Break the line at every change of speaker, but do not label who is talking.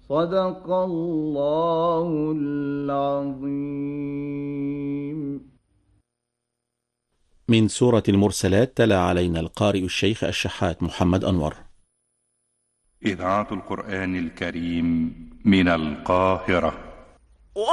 صدق الله العظيم.
من سورة المرسلات تلا علينا القارئ الشيخ الشحات محمد أنور.
إذاعة القرآن الكريم من القاهرة.